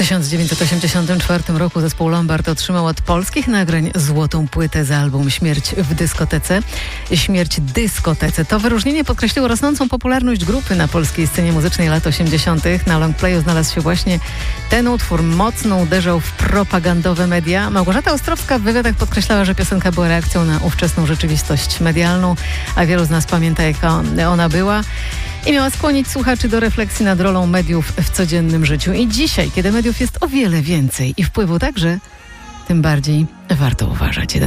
1984 roku zespół Lombard otrzymał od polskich nagrań złotą płytę za album Śmierć w dyskotece. Śmierć dyskotece. To wyróżnienie podkreśliło rosnącą popularność grupy na polskiej scenie muzycznej lat 80. Na longplayu znalazł się właśnie ten utwór. Mocno uderzał w propagandowe media. Małgorzata Ostrowska w wywiadach podkreślała, że piosenka była reakcją na ówczesną rzeczywistość medialną, a wielu z nas pamięta, jaka ona była. I miała skłonić słuchaczy do refleksji nad rolą mediów w codziennym życiu. I dzisiaj, kiedy mediów jest o wiele więcej i wpływu także, tym bardziej warto uważać.